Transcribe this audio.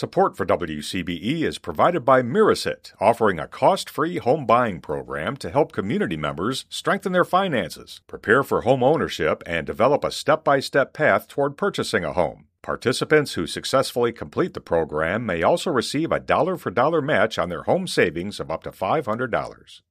Support for WCBE is provided by Mirasit, offering a cost-free home buying program to help community members strengthen their finances, prepare for home ownership, and develop a step-by-step path toward purchasing a home. Participants who successfully complete the program may also receive a dollar-for-dollar match on their home savings of up to $500.